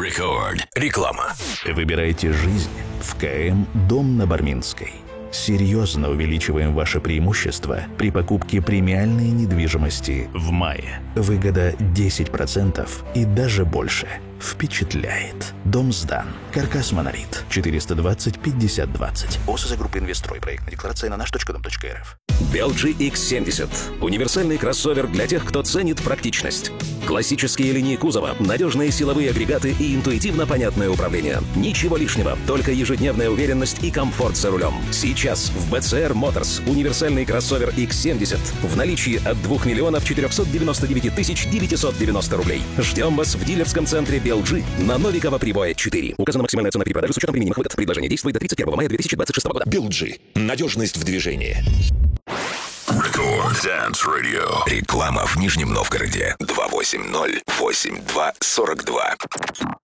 Record. Реклама. Выбирайте жизнь в КМ «Дом на Барминской». Серьезно увеличиваем ваше преимущество при покупке премиальной недвижимости в мае. Выгода 10% и даже больше. Впечатляет. Дом сдан. Каркас «Монолит». 420-50-20. ОСЗ группы «Инвестрой». Проектная декларация на наш.дом.рф. Белджи X70. Универсальный кроссовер для тех, кто ценит практичность. Классические линии кузова, надежные силовые агрегаты и интуитивно понятное управление. Ничего лишнего, только ежедневная уверенность и комфорт за рулем. Сейчас в BCR Motors универсальный кроссовер X70 в наличии от 2 499 990 рублей. Ждем вас в дилерском центре Белджи на Новикова Прибоя 4. Указана максимальная цена при продаже с учетом применимых выгод. Предложение действует до 31 мая 2026 года. Белджи. Надежность в движении. Record Dance Radio. Реклама в Нижнем Новгороде. 280-82-42.